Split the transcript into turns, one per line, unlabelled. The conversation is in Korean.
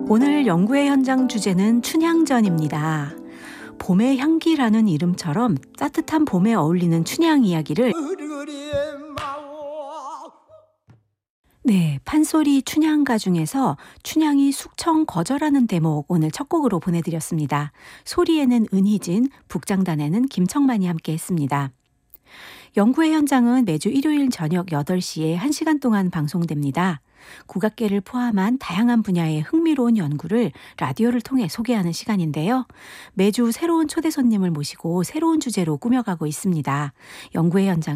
오늘 연구의 현장 주제는 춘향전입니다. 봄의 향기라는 이름처럼 따뜻한 봄에 어울리는 춘향 이야기를 판소리 춘향가 중에서 춘향이 숙청 거절하는 대목 오늘 첫 곡으로 보내드렸습니다. 소리에는 은희진, 북장단에는 김청만이 함께했습니다. 연구의 현장은 매주 일요일 저녁 8시에 1시간 동안 방송됩니다. 국악계를 포함한 다양한 분야의 흥미로운 연구를 라디오를 통해 소개하는 시간인데요. 매주 새로운 초대 손님을 모시고 새로운 주제로 꾸며가고 있습니다. 연구의 현장은